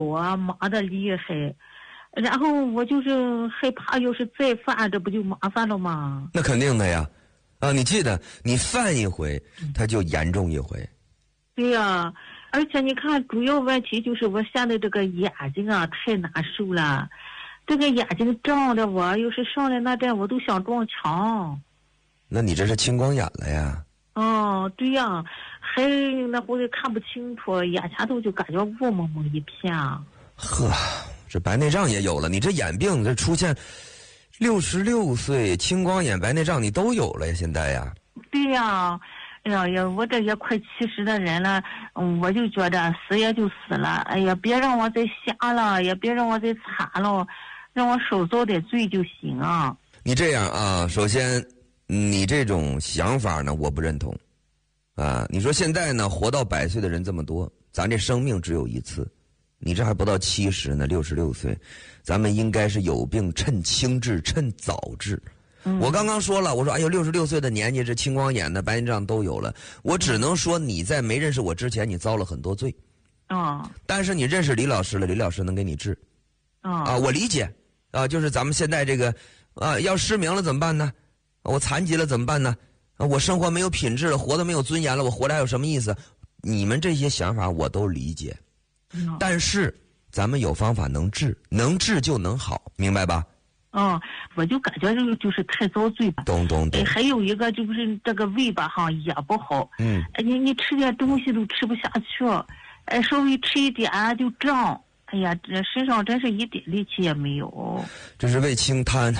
我忙得厉害，然后我就是害怕，要是再犯，这不就麻烦了吗？ 那肯定的呀，啊，你记得，你犯一回，它就严重一回。 对呀，而且你看，主要问题就是我现在这个眼睛啊太难受了，这个眼睛胀的我，要是上来那阵我都想撞墙。 那你这是青光眼了呀？ 哦，对呀，还那会看不清楚，眼前头就感觉雾蒙蒙一片。 呵，这白内障也有了，你这眼病这出现，66岁青光眼、白内障你都有了呀？现在呀？ 对呀，哎呀，我这也快70的人了，我就觉得死也就死了，哎呀，别让我再瞎了，也别让我再惨了，让我少遭点罪就行啊。 你这样啊，首先，你这种想法呢，我不认同。啊，你说现在呢，活到100岁的人这么多，咱这生命只有一次，你这还不到70呢，66岁，咱们应该是有病趁轻治，趁早治。我刚刚说了，我说哎呦，66岁的年纪，这青光眼的、白内障都有了，我只能说你在没认识我之前，你遭了很多罪。但是你认识李老师了，李老师能给你治。我理解啊，就是咱们现在这个要失明了怎么办呢？我残疾了怎么办呢？我生活没有品质了，活得没有尊严了，我活着还有什么意思？你们这些想法我都理解，但是咱们有方法能治，能治就能好，明白吧？ 我就感觉就是太遭罪吧。 懂。 还有一个就是这个胃吧哈也不好。你吃点东西都吃不下去，稍微吃一点就胀。哎呀，这身上真是一点力气也没有。 这是胃轻瘫。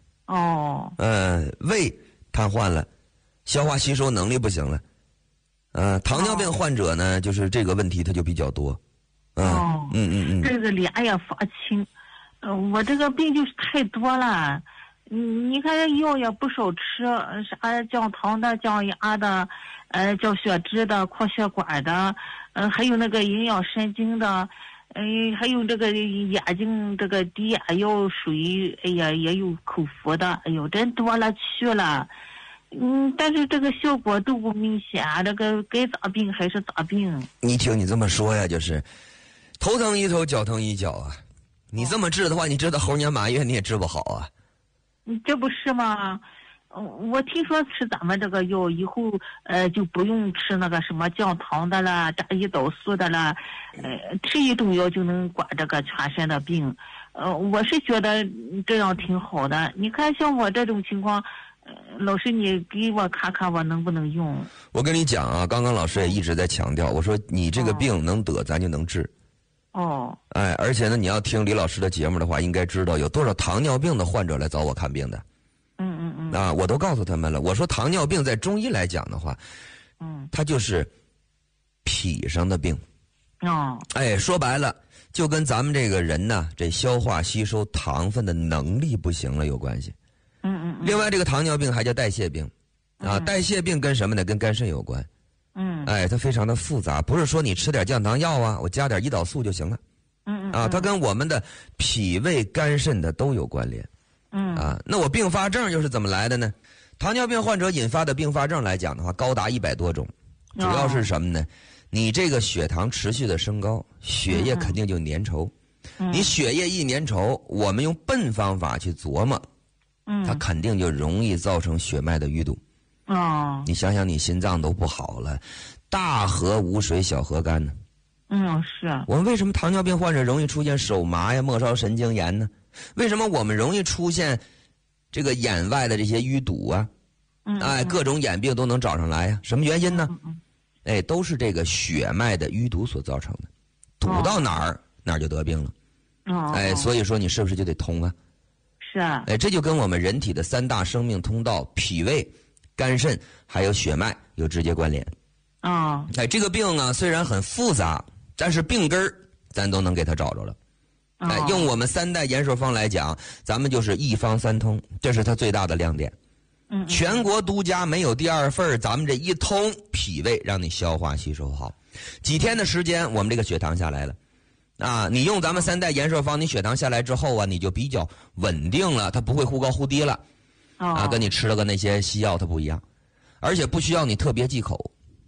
胃瘫痪了，消化吸收能力不行了。糖尿病患者呢，就是这个问题它就比较多。 这个脸也发青。我这个病就是太多了。你看这药也不少吃，啥降糖的、降压的，降血脂的、扩血管的，还有那个营养神经的，还有这个眼睛这个滴眼药水，哎呀也有口服的，哎呦真多了去了。但是这个效果都不明显，这个该咋病还是咋病。 你听你这么说呀，就是头疼一头，脚疼一脚啊。你这么治的话，你治到猴年马月你也治不好啊。 这不是吗？我听说吃咱们这个药以后，就不用吃那个什么降糖的啦、炸胰岛素的啦，吃一种药就能管这个全身的病。我是觉得这样挺好的。你看像我这种情况，老师你给我看看我能不能用。 我跟你讲啊，刚刚老师也一直在强调，我说你这个病能得咱就能治。而且呢，你要听李老师的节目的话，应该知道有多少糖尿病的患者来找我看病的。我都告诉他们了。我说糖尿病在中医来讲的话，它就是脾上的病。说白了，就跟咱们这个人呢，这消化吸收糖分的能力不行了有关系。另外，这个糖尿病还叫代谢病，代谢病跟什么呢？跟肝肾有关。它非常的复杂，不是说你吃点降糖药啊，我加点胰岛素就行了。它跟我们的脾胃肝肾的都有关联。那我并发症又是怎么来的呢？糖尿病患者引发的并发症来讲的话，高达100多种，主要是什么呢？你这个血糖持续的升高，血液肯定就粘稠。你血液一粘稠，我们用笨方法去琢磨，它肯定就容易造成血脉的淤堵。你想想，你心脏都不好了，大河无水小河干呢。 是。 我们为什么糖尿病患者容易出现手麻呀、末梢神经炎呢？为什么我们容易出现这个眼外的这些淤堵啊？各种眼病都能找上来呀？什么原因呢？都是这个血脉的淤堵所造成的，堵到哪儿哪儿就得病了。所以说你是不是就得通啊？ 是啊。 这就跟我们人体的3大生命通道脾胃、肝肾还有血脉有直接关联。这个病啊虽然很复杂，但是病根儿咱都能给它找着了。用我们3代延寿方来讲，咱们就是一方三通，这是它最大的亮点。全国独家没有第二份，咱们这一通脾胃让你消化吸收好，几天的时间我们这个血糖下来了。你用咱们3代延寿方，你血糖下来之后啊，你就比较稳定了，它不会忽高忽低了。跟你吃了个那些西药它不一样，而且不需要你特别忌口。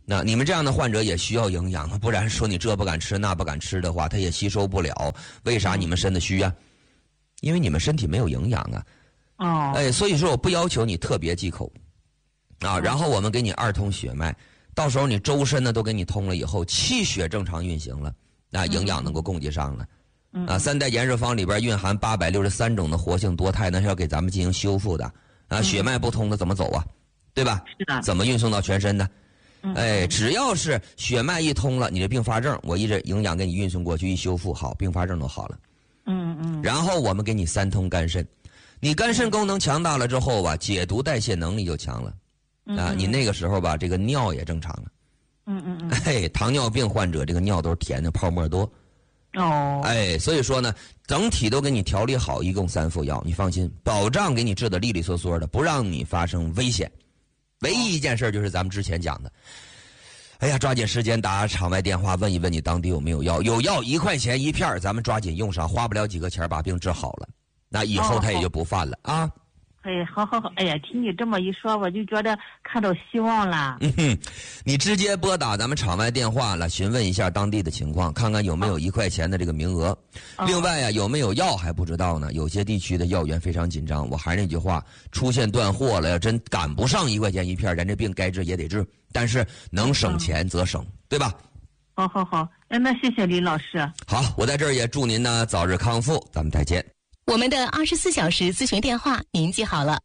那你们这样的患者也需要营养，不然说你这不敢吃那不敢吃的话，他也吸收不了。为啥你们身子虚啊？因为你们身体没有营养啊。 哦。 所以说我不要求你特别忌口啊，然后我们给你2通血脉，到时候你周身呢都给你通了以后，气血正常运行了，那营养能够供给上了。3代延寿方里边蕴含863种的活性多肽，那是要给咱们进行修复的啊。血脉不通的怎么走啊？对吧？ 是的。 怎么运送到全身呢？只要是血脉一通了，你的并发症我一直营养给你运送过去，一修复好，并发症都好了。然后我们给你3通肝肾，你肝肾功能强大了之后吧，解毒代谢能力就强了。你那个时候吧，这个尿也正常了。糖尿病患者这个尿都是甜的，泡沫多。所以说呢，整体都给你调理好，一共3副药，你放心，保障给你治得利利索索的，不让你发生危险。唯一一件事就是咱们之前讲的，抓紧时间打场外电话问一问你当地有没有药，有药1块钱1片，咱们抓紧用上，花不了几个钱把病治好了，那以后他也就不犯了啊。 好，听你这么一说，我就觉得看到希望了。 你直接拨打咱们场外电话来询问一下当地的情况，看看有没有1块钱的这个名额。另外有没有药还不知道呢，有些地区的药源非常紧张。我还是那句话，出现断货了，要真赶不上1块钱1片，人这病该治也得治，但是能省钱则省，对吧？ 好，那谢谢李老师。 好，我在这儿也祝您呢早日康复，咱们再见。 我们的24小时咨询电话您记好了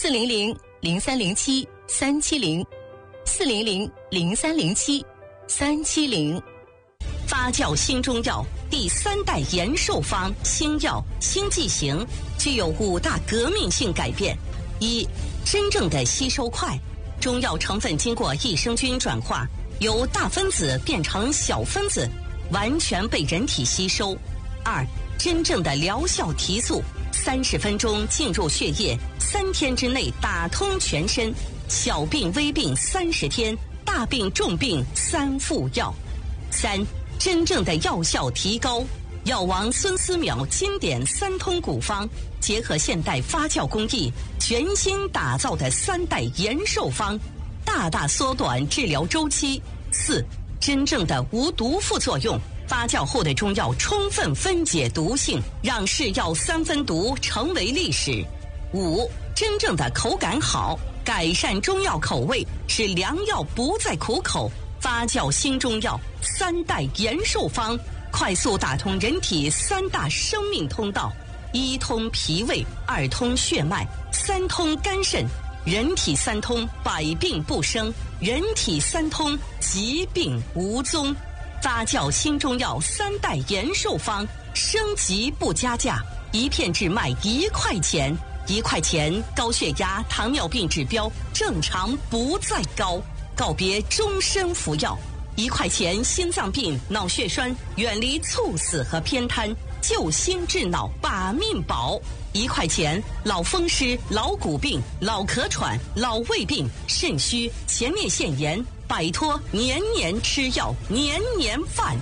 ，400-0307-370，400-0307-370。 发酵新中药第3代延寿方新药新剂型具有5大革命性改变：一、真正的吸收快，中药成分经过益生菌转化，由大分子变成小分子，完全被人体吸收；二、真正的疗效提速，30分钟进入血液，3天之内打通全身，小病微病30天，大病重病3副药；三、真正的药效提高，药王孙思邈经典3通古方，结合现代发酵工艺，全新打造的3代延寿方，大大缩短治疗周期。四、真正的无毒副作用，发酵后的中药充分分解毒性，让是药3分毒成为历史。五、真正的口感好，改善中药口味，使良药不再苦口。发酵新中药3代延寿方，快速打通人体3大生命通道：1通脾胃，2通血脉，3通肝肾。人体3通，百病不生；人体3通，疾病无踪。发酵新中药3代延寿方，升级不加价，1片只卖1块钱，1块钱高血压、糖尿病指标正常不再高，告别终身服药；1块钱心脏病、脑血栓远离猝死和偏瘫，救心治脑把命保；1块钱老风湿、老骨病、老咳喘、老胃病、肾虚、前列腺炎，摆脱年年吃药年年犯。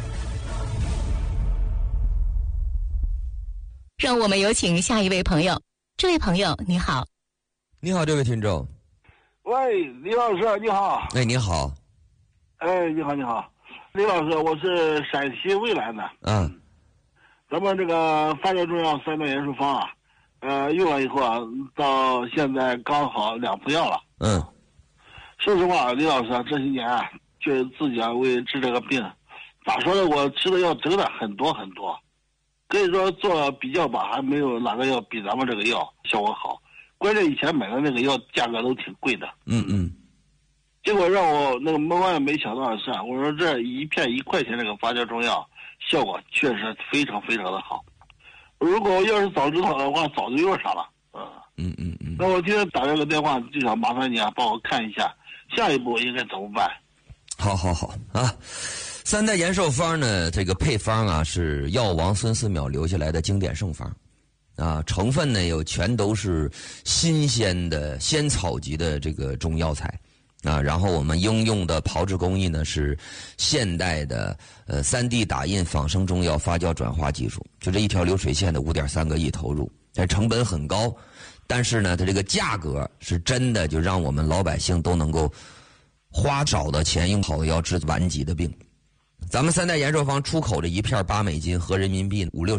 让我们有请下一位朋友。这位朋友你好。 你好，这位听众。 喂，李老师你好。 你好。 你好，李老师，我是陕西渭南的。咱们这个发酵中药3代延寿方啊，用了以后啊，到现在刚好2副药了。说实话，李老师这些年啊，觉得自己啊为治这个病，咋说呢？我吃的药真的很多很多，可以说做比较吧，还没有哪个药比咱们这个药效果好。关键以前买的那个药价格都挺贵的。结果让我那个万万没想到的是，我说这1片1块钱这个发酵中药效果确实非常非常的好。如果我要是早知道的话，早就用上了。那我今天打这个电话就想麻烦你啊，帮我看一下下一步应该怎么办。 好啊。3代延寿方呢，这个配方啊是药王孙思邈留下来的经典圣方啊，成分呢全都是新鲜的仙草级的这个中药材啊，然后我们应用的炮制工艺呢是现代的3D 打印仿生中药发酵转化技术，就这一条流水线的5.3个亿投入，但成本很高，但是呢它这个价格是真的就让我们老百姓都能够花少的钱用好的药治顽疾的病。咱们三代延寿方出口的一片$8合人民币5-6